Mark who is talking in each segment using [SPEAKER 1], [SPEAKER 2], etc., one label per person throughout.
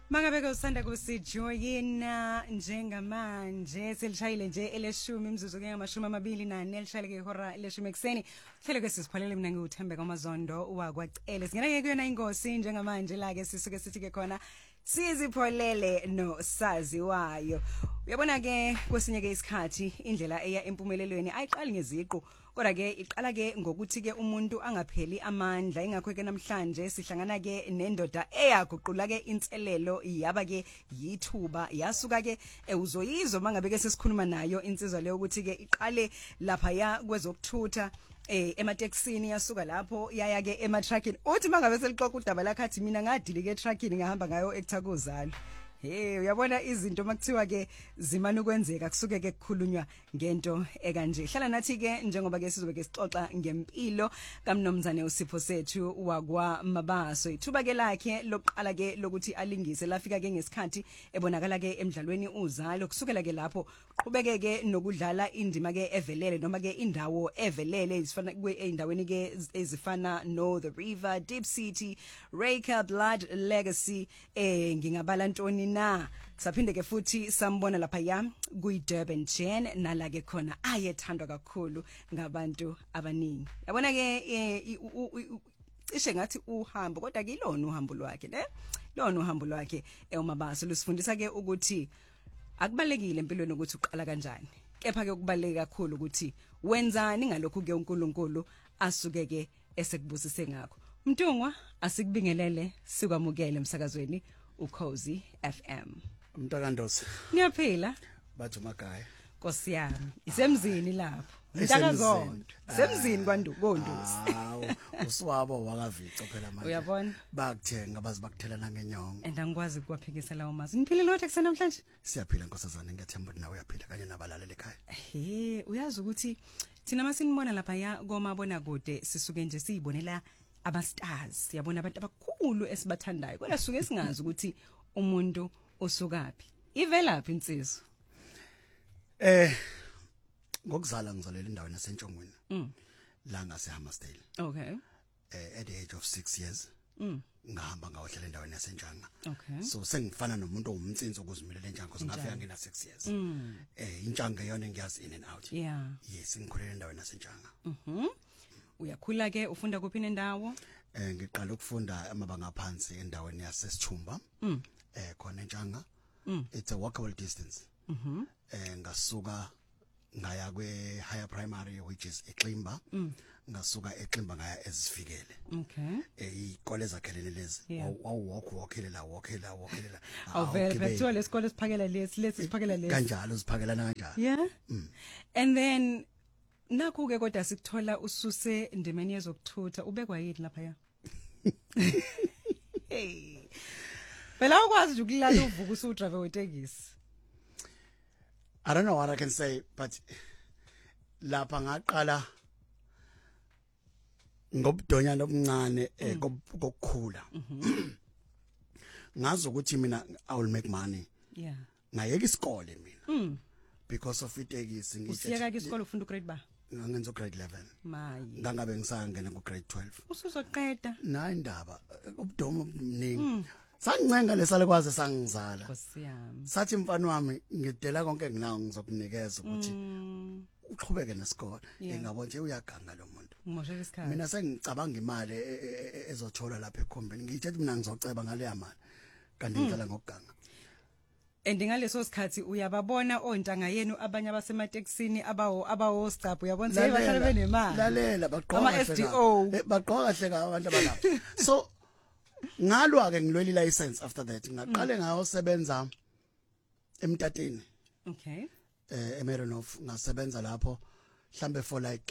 [SPEAKER 1] Mangabeke usanda kusijoyina njengamanje selishayile nje eleshumi imzuzu ke ngamashumi amabili nane elishayile ke ihora leshumi ekseni hlelo ke sisiphalele mina ngiuthembeka amazondo wakwacele singena ke kuyona ingosi njengamanje la ke sisuke sithi ke khona sizipholele no saziwayo uyabona ke kwesinye ke isikhathi indlela eya empumelelweni ayiqali ngeziqu kodwa ke iqala ke ngokuthi ke umuntu angapheli amandla ingakho ke namhlanje sihlangana ke nendoda eyaguqula ke inselelo yaba ke yithuba yasuka ke uzoyizo mangabe ke sesikhuluma nayo insizwa leyo ukuthi ke iqale lapha ya kwezokuthutha emateksini yasuka lapho yaya ke ema-truckini uthi mangabe selixoxa udaba lakhathi mina ngadili ke truckini ngahamba ngayo eKuthakuzalo uyabona izinto makuthiwa ke zimana ukwenzeka kusuke ke kukhulunywa ngento ekanje hlala nathi ke njengoba ke sizobe ke sixoxa ngempilo kaMnomzane uSipho sethu wakwa Mabaso ithuba ke lakhe lokuqala ke lokuthi alingise lafika ke ngesikhathi ebonakala ke emidlalweni uzalo kusukela ke lapho qhubeke ke nokudlala indima ke evelele noma ke indawo evelele izifana eindaweni ke ezifana no The River, Deep City, Rayka, Blood Legacy ngingabala ntoni na saphinde ke futhi sambona lapha ya kuyiDurban Jen nala ke khona ayethandwa kakhulu ngabantu abaningi yabona ke cishe ngathi uhambo kodwa ke ilona uhambo lwakhe ne lona uhambo lwakhe eMabaso lusifundisa ke ukuthi akubalekile empilweni ukuthi uqala kanjani kepha ke kubaleka kakhulu ukuthi wenzani ngalokho ke uNkulunkulu asuke ke esekubusise ngakho Mtungwa asikubingelele sikwamukele emsakazweni uKhozi FM
[SPEAKER 2] Mntakandosi
[SPEAKER 1] Ngiyaphila
[SPEAKER 2] bathu magaya
[SPEAKER 1] Nkosi yami isemzini lapho Mntakazondo semzini kwaNdukondosi
[SPEAKER 2] hawo uswabo wakavico phela manje
[SPEAKER 1] uyabona
[SPEAKER 2] bakuthenga bazibakuthelana ngenyongo
[SPEAKER 1] andangikwazi ukwaphikisa lawo mazi niphile lothe kusena namhlanje
[SPEAKER 2] siyaphila nkosazana ngiyathemba ukuthi nawe uyaphila kanye nabalaleli ekhaya
[SPEAKER 1] uyazi ukuthi thina masinibona lapha ya komabona kude sisuke nje siyibonela abastars yabona abantu abakhulu esibathandayo kodwa suke singazi ukuthi umuntu usukaphi ivelaphi insizwa
[SPEAKER 2] ngokuzala ngizalela endaweni yaseNtshongweni la ngaseHammersdale
[SPEAKER 1] okay
[SPEAKER 2] at the age of 6 years ngahamba ngawohlela endaweni yaseNjanga
[SPEAKER 1] okay
[SPEAKER 2] so sengifana nomuntu owumtsinzi ukuzimilela eNjanga because ngafika ngina 6 years injanga yona ngiyazi in and out
[SPEAKER 1] yeah
[SPEAKER 2] yes ngikhulela endaweni yaseNjanga
[SPEAKER 1] uyakhula ke ufunda kuphi nendawo
[SPEAKER 2] ngiqala ukufunda amabanga aphansi endaweni yaseSithumba khona eNjanga it's a walkable distance ngasuka ngaya kwe higher primary which is eXimba ngasuka eXimba ngaya ezifikele
[SPEAKER 1] okay
[SPEAKER 2] ikole zakhelene lezi walkela
[SPEAKER 1] awuvele phela lesikole siphakela lesi siphakela lesi
[SPEAKER 2] kanjalo siphakelana kanjalo
[SPEAKER 1] yeah and then nakho ke kodwa sikuthola ususe indimeni yezokuthutha ubekwa yini lapha ya hey phela ukwazi ukulala uvuka usudrive wetekisi
[SPEAKER 2] I don't know what I can say but lapha ngaqala ngobudonyana obuncane kokukhula ngazi ukuthi mina I will make money
[SPEAKER 1] yeah
[SPEAKER 2] ngayeka isikole mina because of itekisi
[SPEAKER 1] usiyeka isikole ufunda grade ba
[SPEAKER 2] ngangenza grade 11
[SPEAKER 1] mayi
[SPEAKER 2] ngangabe ngisangena ku grade 12
[SPEAKER 1] usuzoqeda
[SPEAKER 2] nayi indaba ubudomo omningi sangincenga lesale kwaze sangizala
[SPEAKER 1] Nkosi yami
[SPEAKER 2] sathi mfana wami ngidela konke nginawo ngizokunikeza ukuthi uqhubeke nesikole ngiyabona nje uyaganga lo muntu
[SPEAKER 1] ngimoshela isikhathi
[SPEAKER 2] mina sengicabanga imali ezothola lapha ekhombeni ngithi mina ngizoceba ngale yamali kanti ngicela ngokuganga
[SPEAKER 1] ngaleso sikhathi uyababona ontanga yenu abanye abasemateksini abawo scap uyabona sebahlala benemali
[SPEAKER 2] lalela baqoqa
[SPEAKER 1] ama SDO
[SPEAKER 2] baqoqa kahle abantu abalapha so ngalwa ke ngilweli license after that ngaqale ngayosebenza eMtateni
[SPEAKER 1] okay
[SPEAKER 2] eMerenhof ngasebenza lapho mhlambe for like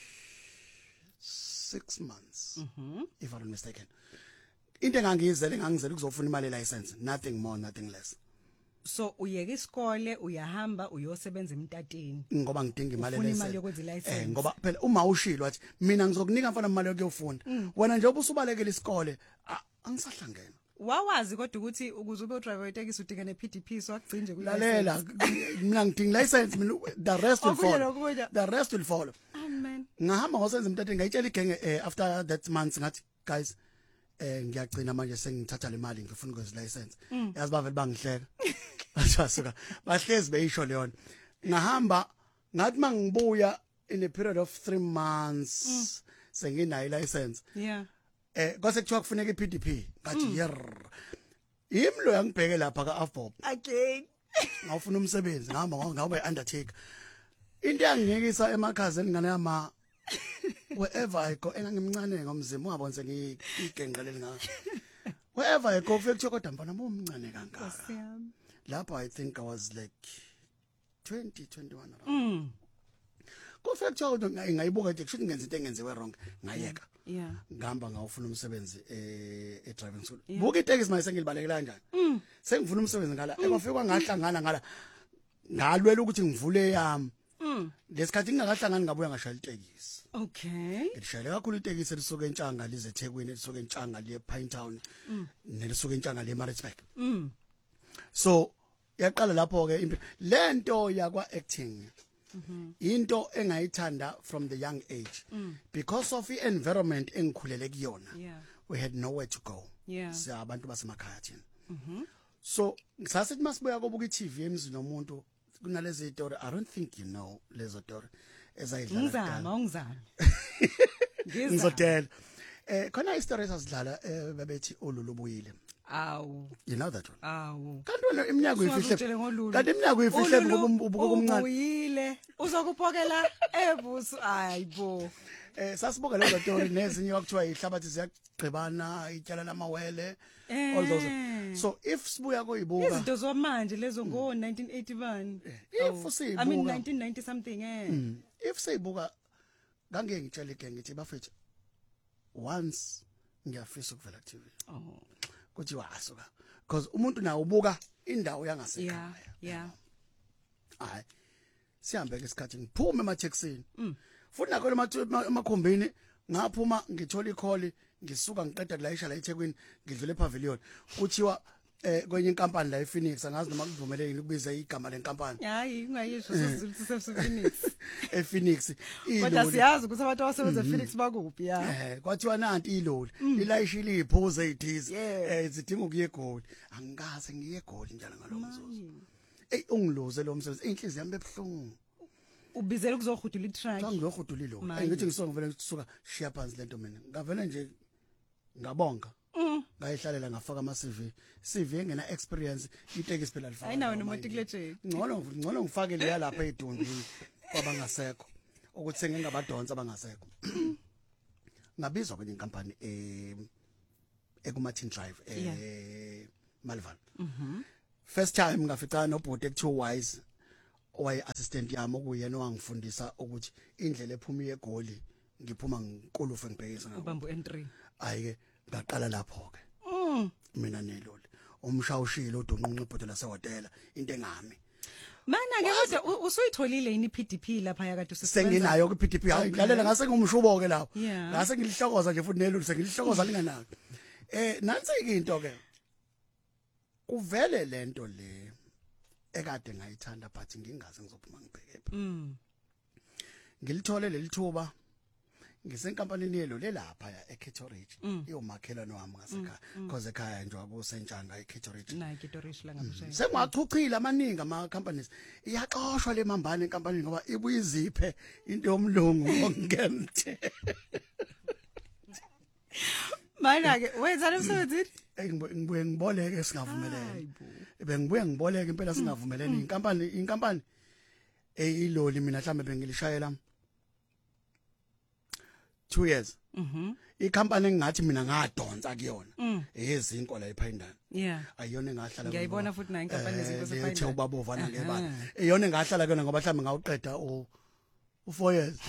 [SPEAKER 2] 6 months if I'm not mistaken into engangizele ukuzofuna imali license nothing more nothing less
[SPEAKER 1] so uyeka isikole uyahamba uyosebenza eMtateni
[SPEAKER 2] ngoba ngidinga imali license
[SPEAKER 1] imali yokwenza license
[SPEAKER 2] ngoba phela uma ushilo wathi mina ngizokunika mfana imali yokuyofunda wena nje ubusubalekela isikole angisahlangena
[SPEAKER 1] wawazi kodwa ukuthi ukuze ube udriver wetekisi udinga nePDP so akugcine nje
[SPEAKER 2] kulalela mina ngidinga license mina the rest will follow
[SPEAKER 1] amen
[SPEAKER 2] ngahamba ngosenza eMtateni ngayitshela igenge after that month ngathi guys ngiyagcina manje sengithatha le mali ngifuna ukwenza license yazi bavele bangihleka basuka bahlezi beyisho leyona ngahamba ngathi mangibuya in a period of 3 months senginayo license kwase kuthiwa kufuneka iPDP ngathi yimlo yangibheke lapha kaAfbob
[SPEAKER 1] again
[SPEAKER 2] ngawufuna umsebenzi ngihamba ngabe undertaker into yangiyekisa emakhazeni ngane yama wherever I go engangimncane ngomzimba ungabonise ngigenqelele ngayo wherever I go kufike kodwa mfana umncane kangaka lapho I think I was like 21 around kufike kodwa ngayibuka nje kusho ngenza into engenziwe wrong ngayeka ngihamba ngawufuna umsebenzi driving school buka itekisi manje sengilibalekela kanjani sengifuna umsebenzi ngala ekufika ngahlangana ngala ngalwela ukuthi ngivule yami lesikhathi ngingakahlangani ngabuya ngashaya itekisi ngishayela kakhulu itekisi elisuka eNtshanga lize eThekwini elisuka eNtshanga liye ePinetown nelisuka eNtshanga liye eMaritzburg so yaqala lapho ke lento yakwa acting into engayithanda from the young age because of the environment engikhulele kuyona we had nowhere to go siyabantu basemakhaya thina so sasithi masibuya kobuka iTV emzini nomuntu kunalezi story I don't think you know lezo story ezayidlala ngizotela khona istory esasidlala bebethi ululubuyile you know that one kanti wena iminyaka uyifihle kanti iminyaka uyifihle ubuka kumncane
[SPEAKER 1] uyile uzokuphokela ebusu hayibo
[SPEAKER 2] sasibuka lezo story nezinye wakuthiwa ihlabathi ziyagqibana ityala lamawele all those so if sibuya koyibuka
[SPEAKER 1] izinto zomanje lezo ngo 1981
[SPEAKER 2] if sibuka
[SPEAKER 1] I mean 1990 something
[SPEAKER 2] if sibuka ngangeke ngitshele ke ngithi bafethu once ngiyafisa ukuvela ku TV kuthi wasuka because umuntu nawo ubuka indawo yangasekhaya hayi sihambe ke isikhathi ngiphume emathexini futhi nakho emakhombini ngaphuma ngithola ikholi ngisuka ngiqeda kulayisha la eThekwini ngidlule ePavilion kuthiwa kwenye inkampani la ePhoenix angazi noma kuvumelekile ukubiza igama lenkampani
[SPEAKER 1] hayi ungayisho sesizulu sePhoenix
[SPEAKER 2] ePhoenix
[SPEAKER 1] kodwa siyazi ukuthi abantu abasebenza ePhoenix bakuphi
[SPEAKER 2] kwathiwa nanti iloli lilayishile iphuze ezithize zidinga ukuye eGoli angikaze ngiye eGoli njalo ngalomzuzu ungiloze lo msebenzi inhliziyo yami ebhlungu
[SPEAKER 1] ubizela ukuzohudula itrack
[SPEAKER 2] ngizохudula ilo ngithi ngisuka ngivele ngisuka shiya phansi lento mina ngavele nje ngabonga ngayihlalela ngafaka ama CV engena experience itekisi phela lifaka
[SPEAKER 1] ayinawo nomatriculate
[SPEAKER 2] ngcono ngifake le lapha edundini kwabangasekho ukuthi sengingabadonsa abangasekho ngabizwa kwenye inkampani ekuMartin Drive Malvan first time ngaficana nobhuti ekuthiwa Wise owaye assistant yami okuyena owangifundisa ukuthi indlela ephuma eGoli ngiphuma nginkulufe ngibhekisa ngabo
[SPEAKER 1] ubambu N3
[SPEAKER 2] ayike ngaqala lapho ke mina neloli umshawushilo udunqunqa ibhodo lasehotela into engami
[SPEAKER 1] mana ke kodwa usuyitholile yini iPDP lapha yakade
[SPEAKER 2] senginayo kuPDP hayi ngalalela ngase ngumshubo ke lapho ngase ngilihlokoza nje futhi neloli sengilihlokoza linganako nansi into ke kuvele lento le ekade ngayithanda but ngingaze ngizophuma ngibhekephi ngilithole lelithuba ngisenkampanini yelo lelapha eCateridge iyomakhelwane wami ngasekhaya because ekhaya nje wabusentsanga eCateridge
[SPEAKER 1] na eCateridge la ngamshaya
[SPEAKER 2] sengachuchila amaningi ama companies iyaxoshwa le mambane enkampanini ngoba ibuyiziphe into yomlungu ongemthe
[SPEAKER 1] mana ke wenza umsebenzi
[SPEAKER 2] ngibuye ngiboleke singavumelene bengibuye ngiboleke impela singavumelene inkampani iloli mina mhlambe bengilishayela 2 years ikhampani engathi mina ngadonsa kuyona eyezinko la ePhindana ayiyona engahlala
[SPEAKER 1] ngiyayibona futhi na inkampani ezinko
[SPEAKER 2] ePhindana ethe ubabovana ngebala eyona engahlala kuyona ngoba mhlambe ngawuqeda u4 years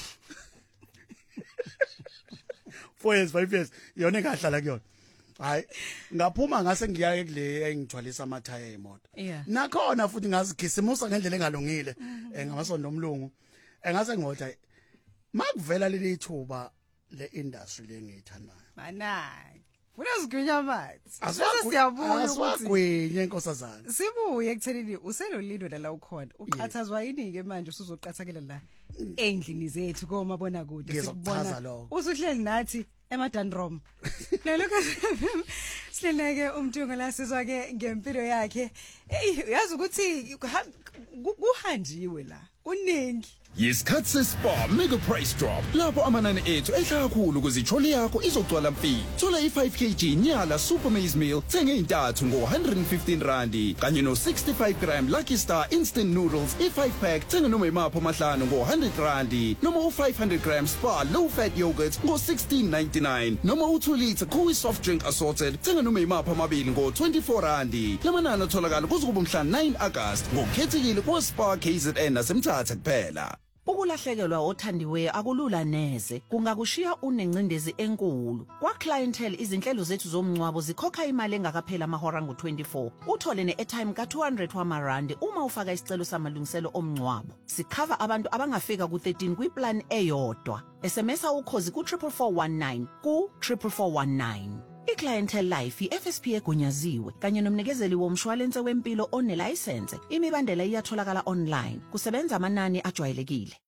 [SPEAKER 2] 4 years 5 years iyona engahlala kuyona hayi ngaphuma ngase ngiya kule engithwalisa amathaya emoto nakhona futhi ngazikhisimusa ngendlela engalungile ngamasondo omlungu engase ngotha makuvela leli thuba le industry lengiyithandayo
[SPEAKER 1] mana funa sigwinya amanzi
[SPEAKER 2] siyabona asiwagwinye inkosazana
[SPEAKER 1] sibuye ekutheleni uselolindo la ukhona uqhathazwa yini ke manje usuzoqhathakela la endlini zethu komabona kude
[SPEAKER 2] sikubona
[SPEAKER 1] usuhleli nathi emadandrom lelokho sineke umthungo la sizwa ke ngempilo yakhe yazi ukuthi kuhanjiwe la kuningi
[SPEAKER 3] Yisikhathi seSpa Mega Price Drop lapho amanani ethu ehla kakhulu kuzithole yakho izogcwala mfi. Thola i5 kg nyala Super Maize Meal thenge intathu ngo115 kanye no65 gram Lucky Star instant noodles i5 pack thenge noma imapho amahlanu ngo100 noma u500 gram Spa low fat yogurt ngo16.99 noma u2 liter Cool soft drink assorted thenge noma imapho amabili ngo24. Lamanani atholakala kuzokuba mhla 9 August ngokukhethekile kwa Spa KZN nasemthatha kuphela.
[SPEAKER 4] Ukulahlekelwa othandiwe akulula neze kungakushiya unencindezi enkulu kwa clientele izinhlelo zethu zomncwabo zikhokha imali engakaphela amahora ngo24 uthole neairtime ka200 wamarandi uma ufaka isicelo samalungiselo omncwabo sikhava abantu abangafika ku13 kwiplan eyodwa SMSa ukhozi ku 44419 ku 44419 iClientele Life iFSP egunyaziwe kanye nomnikezeli womshwalense wempilo onelicense imibandela iyatholakala online kusebenza amanani ajwayelekile